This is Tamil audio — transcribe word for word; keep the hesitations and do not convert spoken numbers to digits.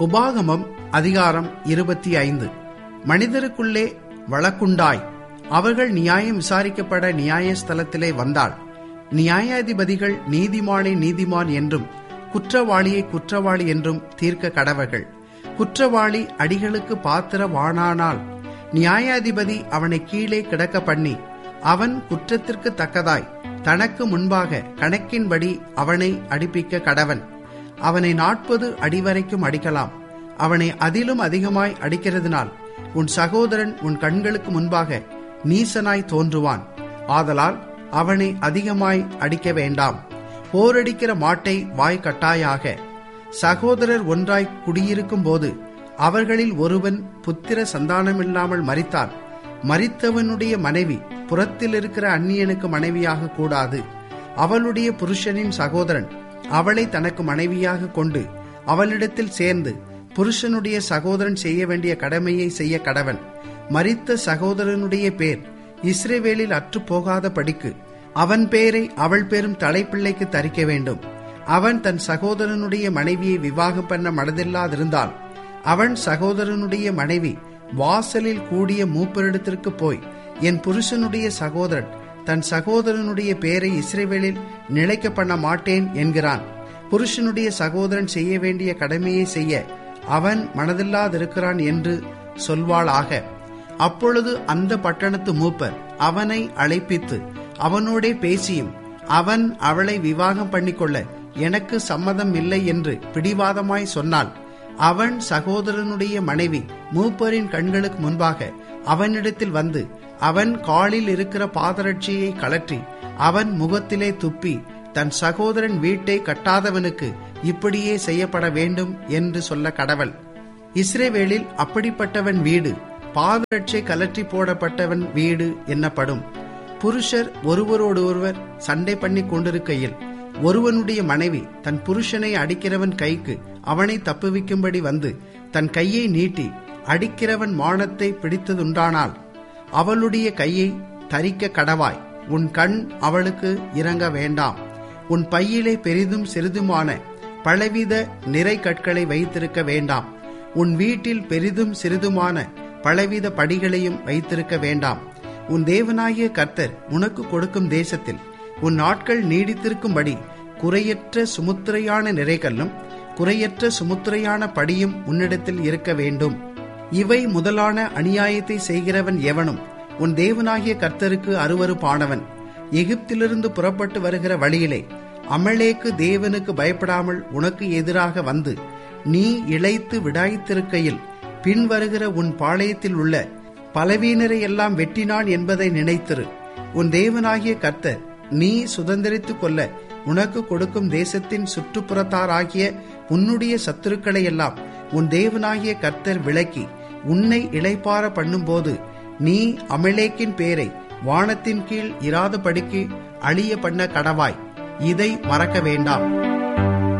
உபாகமம் அதிகாரம் இருபத்தி ஐந்து. மனிதருக்குள்ளே வழக்குண்டாய் அவர்கள் நியாயம் விசாரிக்கப்பட நியாயஸ்தலத்திலே வந்தாள். நியாயாதிபதிகள் நீதிமானை நீதிமான் என்றும் குற்றவாளியை குற்றவாளி என்றும் தீர்க்க கடவர்கள். குற்றவாளி அடிகளுக்கு பாத்திரவானானால் நியாயாதிபதி அவனை கீழே கிடக்க பண்ணி அவன் குற்றத்திற்கு தக்கதாய் தனக்கு முன்பாக கணக்கின்படி அவனை அடிப்பிக்க கடவன். அவனை நாற்பது அடிவரைக்கும் அடிக்கலாம். அவனை அதிலும் அதிகமாய் அடிக்கிறதுனால் உன் சகோதரன் உன் கண்களுக்கு முன்பாக நீசனாய் தோன்றுவான். ஆதலால் அவனை அதிகமாய் அடிக்க வேண்டாம். போரடிக்கிற மாட்டை வாய் கட்டாயாக. சகோதரர் ஒன்றாய் குடியிருக்கும் போது அவர்களில் ஒருவன் புத்திர சந்தானமில்லாமல் மரித்தால் மரித்தவனுடைய மனைவி புறத்தில் இருக்கிற அந்நியனுக்கு மனைவியாக கூடாது. அவளுடைய புருஷனின் சகோதரன் அவளை தனக்கு மனைவியாக கொண்டு அவளிடத்தில் சேர்ந்து புருஷனுடைய சகோதரன் செய்ய வேண்டிய கடமையை செய்ய கடவன். மரித்த சகோதரனுடைய பேர் இஸ்ரவேலில் அற்று போகாத படிக்கு அவன் பேரை அவள் பேரும் தலைப்பிள்ளைக்கு தரிக்க வேண்டும். அவன் தன் சகோதரனுடைய மனைவியை விவாகம் பண்ண மனதில்லாதிருந்தால் அவன் சகோதரனுடைய மனைவி வாசலில் கூடிய மூப்பரிடத்திற்கு போய், என் புருஷனுடைய சகோதரன் தன் சகோதரனுடைய பேரை இஸ்ரவேலில் நிலைக்க பண்ண மாட்டேன் என்கிறான். புருஷனுடைய சகோதரன் செய்ய வேண்டிய கடமையை செய்ய அவன் மனதில்லாதிருக்கிறான் என்று சொல்வாளாக. அப்பொழுது அந்த பட்டணத்து மூப்பர் அவனை அழைப்பித்து அவனோடே பேசியும் அவன் அவளை விவாகம் பண்ணிக்கொள்ள எனக்கு சம்மதம் இல்லை என்று பிடிவாதமாய் சொன்னால் அவன் சகோதரனுடைய மனைவி மூப்பரின் கண்களுக்கு முன்பாக அவனிடத்தில் வந்து அவன் காலில் இருக்கிற பாதரட்சியை கழற்றி அவன் முகத்திலே துப்பி, தன் சகோதரன் வீட்டை கட்டாதவனுக்கு இப்படியே செய்யப்பட வேண்டும் என்று சொல்ல கடவள். இஸ்ரவேலில் அப்படிப்பட்டவன் வீடு பாதரட்சை கலற்றி போடப்பட்டவன் வீடு என்னப்படும். புருஷர் ஒருவரோடு ஒருவர் சண்டை பண்ணி கொண்டிருக்கையில் ஒருவனுடைய மனைவி தன் புருஷனை அடிக்கிறவன் கைக்கு அவனை தப்புவிக்கும்படி வந்து தன் கையை நீட்டி அடிக்கிறவன் மானத்தை பிடித்ததுண்டானால் அவளுடைய கையை தரிக்க கடவாய். உன் கண் அவளுக்கு இறங்க வேண்டாம். உன் பையிலே பெரிதும் சிறிதுமான பலவித நிறை கற்களை வைத்திருக்க வேண்டாம். உன் வீட்டில் பெரிதும் சிறிதுமான பலவித படிகளையும் வைத்திருக்க வேண்டாம். உன் தேவனாகிய கர்த்தர் உனக்கு கொடுக்கும் தேசத்தில் உன் நாட்கள் நீடித்திருக்கும்படி குறையற்ற சுமுத்திரையான நிறைகல்லும் குறையற்ற சுமுத்திரையான படியும் உன்னிடத்தில் இருக்க வேண்டும். இவை முதலான அநியாயத்தை செய்கிறவன் எவனும் உன் தேவனாகிய கர்த்தருக்கு அருவருப்பானவன். எகிப்திலிருந்து புறப்பட்டு வருகிற வழியிலே அமலேக்கு தேவனுக்கு பயப்படாமல் உனக்கு எதிராக வந்து நீ இளைத்து விடாய்த்திருக்கையில் பின் வருகிற உன் பாளையத்தில் உள்ள பலவீனரை எல்லாம் வெட்டினான் என்பதை நினைத்திரு. உன் தேவனாகிய கர்த்தர் நீ சுதந்திரித்துக் கொள்ள உனக்கு கொடுக்கும் தேசத்தின் சுற்றுப்புறத்தாராகிய உன்னுடைய சத்துருக்களை எல்லாம் உன் தேவனாகிய கர்த்தர் விலக்கி உன்னை இளைப்பார பண்ணும்போது நீ அமலேக்கின் பேரை வானத்தின் கீழ் இராதபடிக்கு அழிய பண்ண கடவாய். இதை மறக்க வேண்டாம்.